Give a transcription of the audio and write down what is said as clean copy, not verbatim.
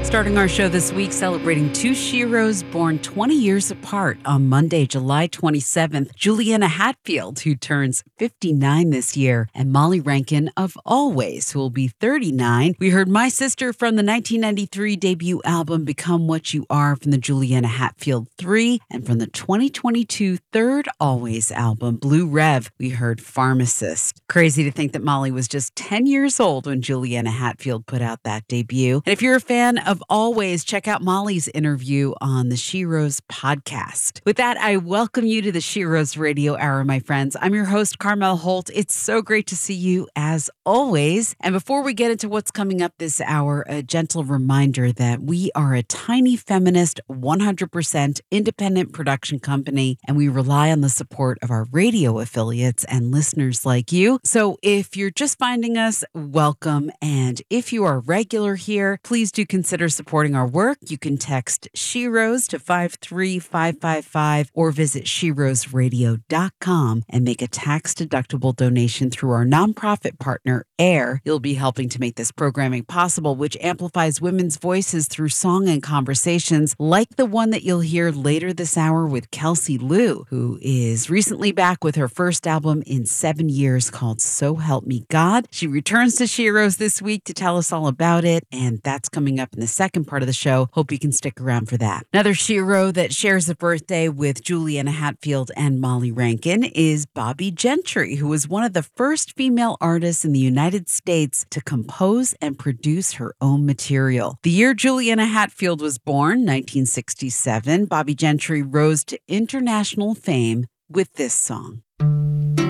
Starting our show this week, celebrating two sheroes born 20 years apart on Monday, July 27th, Juliana Hatfield, who turns 59 this year, and Molly Rankin of Always, who will be 39. We heard My Sister from the 1993 debut album Become What You Are from the Juliana Hatfield 3, and from the 2022 third Always album, Blue Rev, we heard Pharmacist. Crazy to think that Molly was just 10 years old when Juliana Hatfield put out that debut. And if you're a fan of Always, check out Molly's interview on the Sheroes podcast. With that, I welcome you to the Sheroes Radio Hour, my friends. I'm your host, Carmel Holt. It's so great to see you as always. And before we get into what's coming up this hour, a gentle reminder that we are a tiny feminist, 100% independent production company, and we rely on the support of our radio affiliates and listeners like you. So if you're just finding us, welcome. And if you are regular here, please do consider supporting our work. You can text Sheroes to 53555 or visit sherosradio.com and make a tax-deductible donation through our nonprofit partner, AIR. You'll be helping to make this programming possible, which amplifies women's voices through song and conversations like the one that you'll hear later this hour with Kelsey Liu, who is recently back with her first album in 7 years called So Help Me God. She returns to Sheroes this week to tell us all about it, and that's coming up in the second part of the show. Hope you can stick around for that. Another Shero that shares a birthday with Juliana Hatfield and Molly Rankin is Bobbie Gentry, who was one of the first female artists in the United States to compose and produce her own material. The year Juliana Hatfield was born, 1967, Bobbie Gentry rose to international fame with this song.